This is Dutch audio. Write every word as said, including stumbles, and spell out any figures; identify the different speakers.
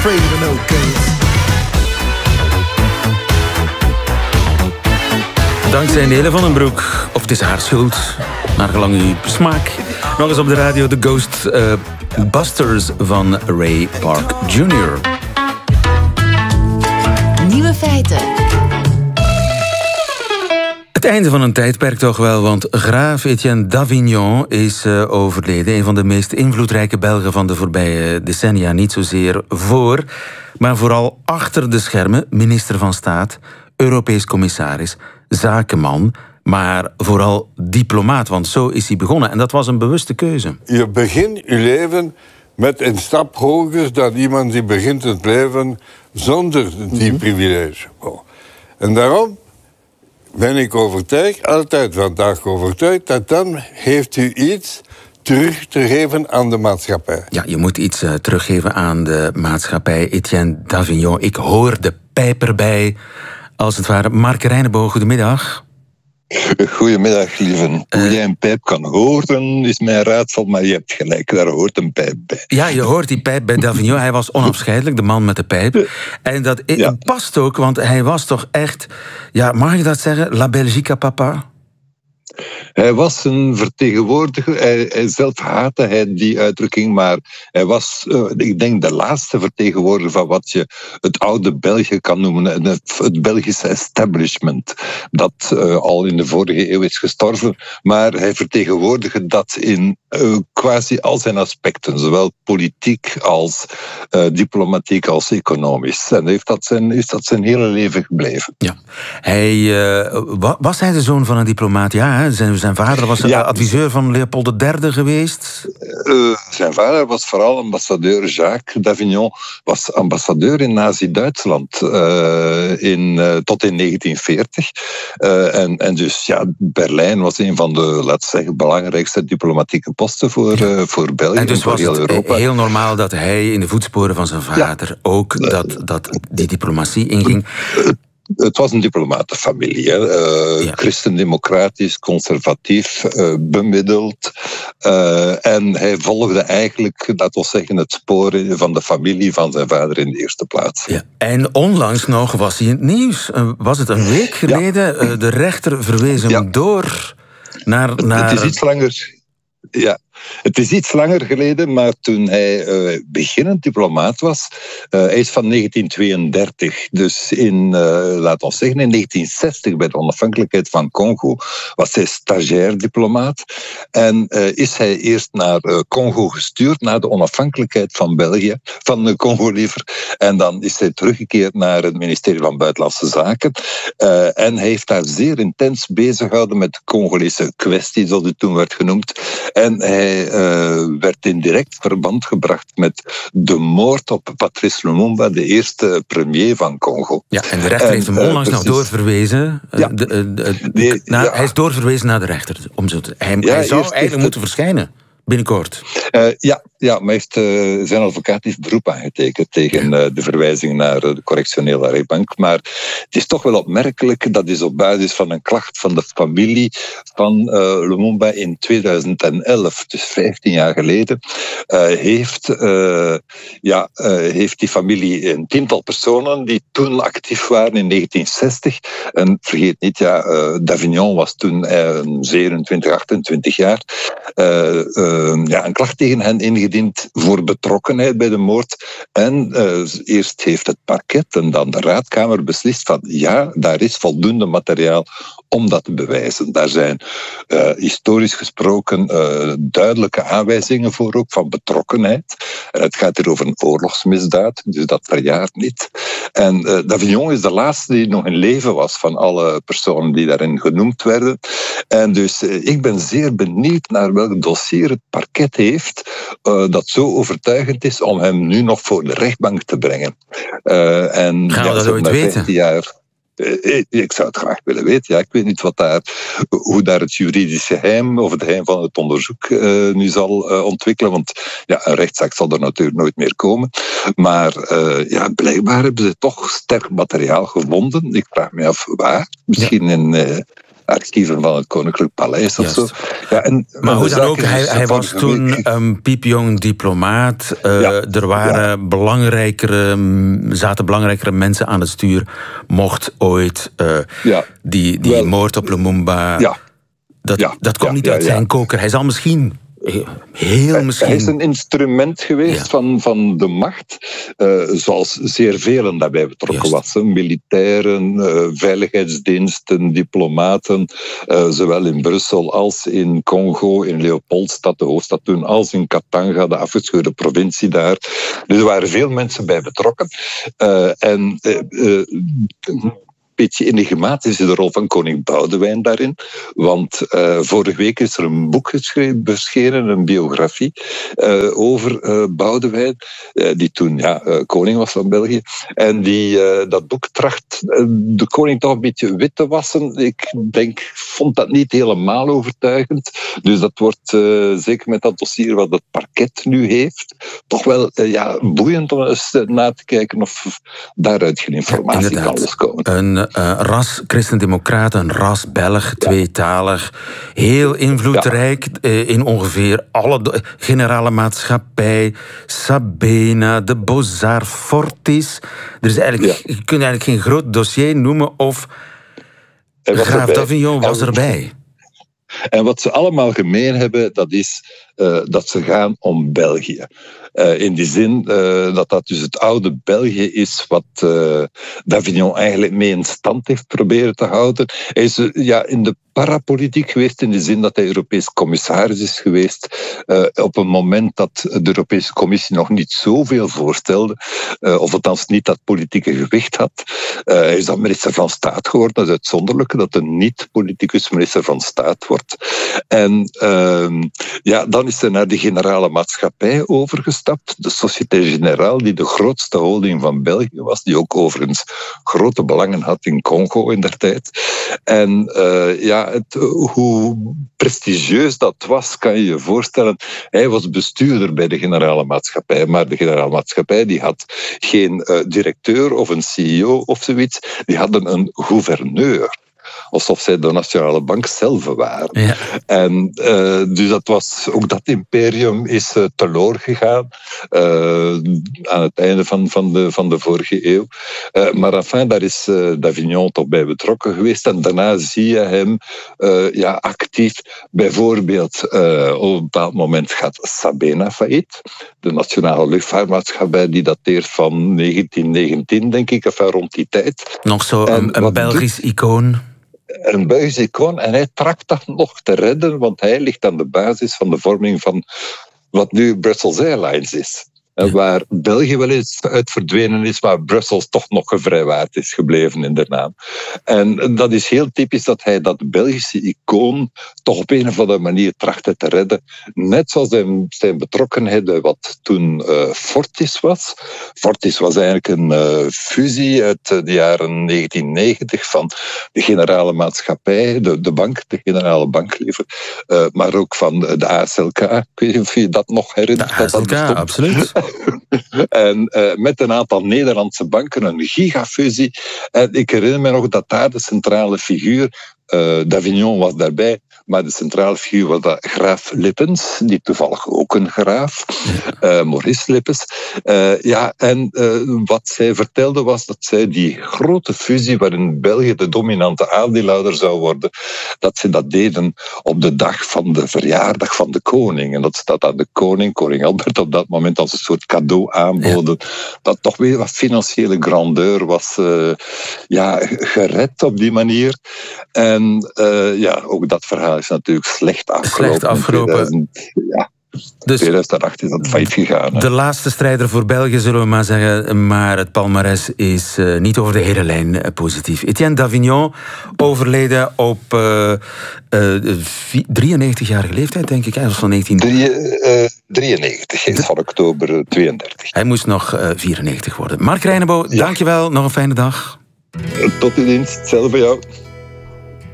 Speaker 1: afraid of no ghosts.
Speaker 2: Dankzij Nele van den Broek, of het is haar schuld, naar gelang uw smaak. Nog eens op de radio de Ghost uh, Busters van Ray Park junior
Speaker 3: Nieuwe feiten.
Speaker 2: Het einde van een tijdperk toch wel, want graaf Etienne d'Avignon is uh, overleden. Een van de meest invloedrijke Belgen van de voorbije decennia. Niet zozeer voor, maar vooral achter de schermen. Minister van Staat, Europees commissaris, zakenman, maar vooral diplomaat. Want zo is hij begonnen en dat was een bewuste keuze.
Speaker 4: Je begint je leven met een stap hoger dan iemand die begint het leven zonder die mm-hmm. privilege. En daarom ben ik overtuigd, altijd vandaag overtuigd, dat dan heeft u iets terug te geven aan de maatschappij.
Speaker 2: Ja, je moet iets uh, teruggeven aan de maatschappij. Etienne d'Avignon, ik hoor de pijp erbij, als het ware. Mark Reineboog, goedemiddag.
Speaker 5: Goedemiddag, lieve. Hoe uh, jij een pijp kan horen, is mijn raadsel, maar je hebt gelijk, daar hoort een pijp bij.
Speaker 2: Ja, je hoort die pijp bij d'Avignon. Hij was onafscheidelijk, de man met de pijp. En dat ja. past ook, want hij was toch echt, ja, mag je dat zeggen, La Belgique à papa?
Speaker 5: Hij was een vertegenwoordiger, hij, hij zelf haatte hij die uitdrukking, maar hij was, uh, ik denk, de laatste vertegenwoordiger van wat je het oude België kan noemen, het, het Belgische establishment, dat uh, al in de vorige eeuw is gestorven, maar hij vertegenwoordigde dat in uh, quasi al zijn aspecten, zowel politiek als uh, diplomatiek als economisch. En heeft dat zijn, is dat zijn hele leven gebleven.
Speaker 2: Ja. Hij, uh, was hij de zoon van een diplomaat? Ja, hè? Zijn, zijn vader was ja. adviseur van Leopold de derde geweest?
Speaker 5: Uh, zijn vader was vooral ambassadeur. Jacques d'Avignon was ambassadeur in Nazi-Duitsland uh, in, uh, tot in negentien veertig. Uh, en, en dus ja, Berlijn was een van de, laten we zeggen, belangrijkste diplomatieke posten voor, uh, voor België en, dus en voor heel Europa.
Speaker 2: Het was heel normaal dat hij in de voetsporen van zijn vader ja. ook dat, dat die diplomatie inging.
Speaker 5: Het was een diplomatenfamilie. Hè. Uh, ja. Christendemocratisch, conservatief, uh, bemiddeld. Uh, en hij volgde eigenlijk, laten we zeggen, het spoor van de familie van zijn vader in de eerste plaats.
Speaker 2: Ja. En onlangs nog was hij in het nieuws. Uh, was het een week geleden? Ja. Uh, de rechter verwees hem ja. door naar, naar...
Speaker 5: Het is iets langer... Ja, het is iets langer geleden, maar toen hij uh, beginnend diplomaat was, uh, hij is van negentien tweeëndertig, dus in, uh, laten we zeggen, in negentien zestig, bij de onafhankelijkheid van Congo, was hij stagiair diplomaat en uh, is hij eerst naar uh, Congo gestuurd, naar de onafhankelijkheid van België, van uh, Congo liever, en dan is hij teruggekeerd naar het ministerie van Buitenlandse Zaken uh, en hij heeft daar zeer intens bezig gehouden met de Congolese kwestie, zoals het toen werd genoemd, en hij uh, werd in direct verband gebracht met de moord op Patrice Lumumba, de eerste premier van Congo.
Speaker 2: Ja, en de rechter en, heeft hem onlangs uh, nog doorverwezen. Uh, ja. de, de, de, de, nou, ja. Hij is doorverwezen naar de rechter. Om zo te, hij ja, hij zou eigenlijk het, moeten verschijnen. Binnenkort.
Speaker 5: Uh, ja, ja, maar heeft, uh, zijn advocaat heeft beroep aangetekend tegen uh, de verwijzing naar uh, de correctionele rechtbank. Maar het is toch wel opmerkelijk, dat is op basis van een klacht van de familie van uh, Lumumba in tweeduizend elf, dus vijftien jaar geleden, uh, heeft, uh, ja, uh, heeft die familie een tiental personen die toen actief waren in negentien zestig. En vergeet niet, ja, uh, d'Avignon was toen uh, zevenentwintig, achtentwintig jaar. Uh, uh, ja, een klacht tegen hen ingediend voor betrokkenheid bij de moord. En uh, eerst heeft het parket en dan de raadkamer beslist van ja, daar is voldoende materiaal om dat te bewijzen. Daar zijn uh, historisch gesproken uh, duidelijke aanwijzingen voor ook van betrokkenheid. En het gaat hier over een oorlogsmisdaad, dus dat verjaart niet. En uh, d'Avignon is de laatste die nog in leven was van alle personen die daarin genoemd werden. En dus uh, ik ben zeer benieuwd naar welk dossier het parket heeft uh, dat zo overtuigend is om hem nu nog voor de rechtbank te brengen. Uh, en,
Speaker 2: Gaan we ja, dat ooit weten?
Speaker 5: Jaar, uh, ik zou het graag willen weten. Ja, ik weet niet wat daar, hoe daar het juridische geheim of het geheim van het onderzoek uh, nu zal uh, ontwikkelen. Want ja, een rechtszaak zal er natuurlijk nooit meer komen. Maar uh, ja, blijkbaar hebben ze toch sterk materiaal gevonden. Ik vraag me af waar. Misschien ja. in... Uh, archieven van het Koninklijk Paleis of zo. Ja, en,
Speaker 2: maar hoe dan ook, hij, hij was toen een piepjong diplomaat. Uh, ja, er waren ja. belangrijkere, zaten belangrijkere mensen aan het stuur. Mocht ooit uh, ja. die, die Wel, moord op Lumumba... Ja. Dat, ja. dat komt ja, niet uit ja, zijn ja. koker. Hij zal misschien... Heel misschien...
Speaker 5: Hij is een instrument geweest ja. van, van de macht, uh, zoals zeer velen daarbij betrokken Just. was. Militairen, uh, veiligheidsdiensten, diplomaten, uh, zowel in Brussel als in Congo, in Leopoldstad, de hoofdstad toen, als in Katanga, de afgescheurde provincie daar. Dus er waren veel mensen bij betrokken. Uh, en... Uh, uh, Een beetje enigmatisch is de rol van koning Boudewijn daarin. Want uh, vorige week is er een boek geschreven, verschenen, een biografie, uh, over uh, Boudewijn, uh, die toen ja, uh, koning was van België. En die, uh, dat boek tracht uh, de koning toch een beetje wit te wassen. Ik denk, vond dat niet helemaal overtuigend. Dus dat wordt, uh, zeker met dat dossier wat het parket nu heeft, toch wel uh, ja, boeiend om eens na te kijken of daaruit geen informatie ja, kan loskomen.
Speaker 2: Een Uh, ras christendemocraat, een ras Belg, tweetalig, heel invloedrijk ja. uh, in ongeveer alle do- generale maatschappij, Sabena, de Beaux-Arts, Fortis. Er is eigenlijk, ja. Je kunt eigenlijk geen groot dossier noemen of graaf d'Avignon was erbij.
Speaker 5: En wat ze allemaal gemeen hebben, dat is uh, dat ze gaan om België. Uh, in die zin uh, dat dat dus het oude België is wat uh, d'Avignon eigenlijk mee in stand heeft proberen te houden. Hij is uh, ja, in de parapolitiek geweest in de zin dat hij Europees commissaris is geweest uh, op een moment dat de Europese Commissie nog niet zoveel voorstelde, uh, of althans niet dat politieke gewicht had. Uh, hij is dan minister van Staat geworden. Dat is uitzonderlijk dat een niet-politicus minister van Staat wordt. En uh, ja, dan is hij naar de generale maatschappij overgestapt. De Société Générale, die de grootste holding van België was, die ook overigens grote belangen had in Congo in der tijd. En uh, ja, het, hoe prestigieus dat was, kan je je voorstellen. Hij was bestuurder bij de generale maatschappij, maar de generale maatschappij die had geen uh, directeur of een C E O of zoiets, die hadden een gouverneur. Alsof zij de Nationale Bank zelf waren. Ja. En uh, dus dat was, ook dat imperium is uh, teloor gegaan uh, aan het einde van, van, de, van de vorige eeuw. Uh, maar enfin, daar is uh, d'Avignon toch bij betrokken geweest. En daarna zie je hem uh, ja, actief. Bijvoorbeeld, uh, op een bepaald moment gaat Sabena failliet. De Nationale Luchtvaartmaatschappij, die dateert van negentien negentien, denk ik, enfin, rond die tijd.
Speaker 2: Nog zo een, een Belgisch doet, icoon.
Speaker 5: Een Belgisch icoon. En hij trakt dat nog te redden, want hij ligt aan de basis van de vorming van wat nu Brussels Airlines is. Ja. Waar België wel eens uit verdwenen is, maar Brussels toch nog gevrijwaard is gebleven in de naam. En dat is heel typisch dat hij dat Belgische icoon toch op een of andere manier trachtte te redden. Net zoals zijn, zijn betrokkenheid bij wat toen uh, Fortis was. Fortis was eigenlijk een uh, fusie uit de jaren negentien negentig van de generale maatschappij, de, de bank, de generale bank liever, uh, maar ook van de A S L K. Ik weet niet of je dat nog herinnert.
Speaker 2: De A S L K, dat dat absoluut.
Speaker 5: En uh, met een aantal Nederlandse banken, een gigafusie. En ik herinner me nog dat daar de centrale figuur, uh, d'Avignon was daarbij, maar de centrale figuur was dat graaf Lippens, die toevallig ook een graaf, uh, Maurice Lippens. Uh, ja, en uh, wat zij vertelde was dat zij die grote fusie waarin België de dominante aandeelhouder zou worden, dat ze dat deden op de dag van de verjaardag van de koning. En dat ze dat aan de koning, koning Albert, op dat moment als een soort cadeau aanboden. Ja. Dat toch weer wat financiële grandeur was uh, ja, gered op die manier. En uh, ja, ook dat verhaal is natuurlijk slecht afgelopen.
Speaker 2: Slecht afgelopen.
Speaker 5: tweeduizend, ja. Dus tweeduizend acht is dat failliet gegaan. Hè.
Speaker 2: De laatste strijder voor België, zullen we maar zeggen. Maar het palmares is uh, niet over de hele lijn uh, positief. Etienne d'Avignon, overleden op uh, uh, drieënnegentigjarige leeftijd, denk ik. Hij was van negentien...
Speaker 5: drieënnegentig, is van oktober tweeëndertig.
Speaker 2: Hij moest nog uh, vierennegentig worden. Mark Reinebo, ja. Dankjewel. Nog een fijne dag.
Speaker 5: Tot de dienst. Hetzelfde voor jou.